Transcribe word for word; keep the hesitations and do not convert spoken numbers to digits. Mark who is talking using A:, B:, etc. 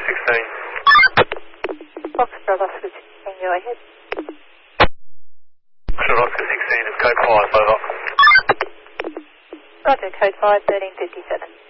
A: sixteen.
B: Foxtrot Oscar sixteen, go ahead.
A: Foxtrot Oscar sixteen is code five, over.
B: Roger, code five, thirteen fifty-seven.